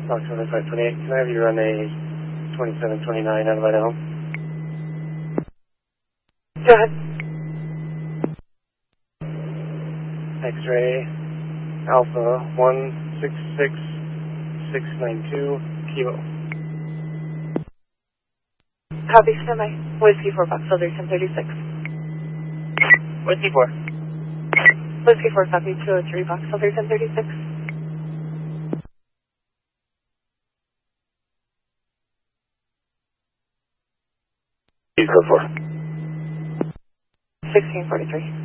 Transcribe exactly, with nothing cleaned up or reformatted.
Fox seven five two eight, can I have you run a twenty-seven twenty-nine out of Idaho? Go ahead. X-ray Alpha one six six six nine two Kilo. Copy, semi. Whiskey four, Fox Filter ten thirty-six. Whiskey four. Whiskey four, copy two oh three, Fox Filter ten thirty-six. East four. sixteen forty-three.